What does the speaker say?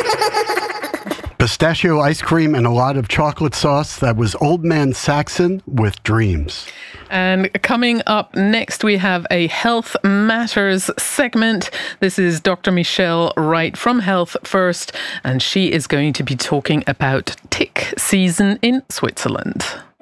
Pistachio ice cream and a lot of chocolate sauce. That was Old Man Saxon with Dreams. And coming up next, we have a Health Matters segment. This is Dr. Michelle Wright from Health First, and she is going to be talking about tick season in Switzerland.